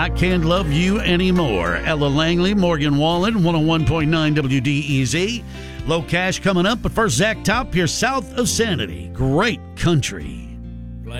I Can't Love You Anymore. Ella Langley, Morgan Wallen, 101.9 WDEZ. Low Cash coming up, but first Zach Top here south of Sanity. Great country.